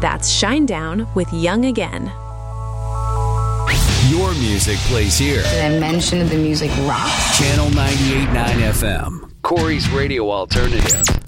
That's Shinedown with Young Again. Your music plays here. Did I mention the music rocks? Channel 98.9 FM. Corey's Radio Alternative.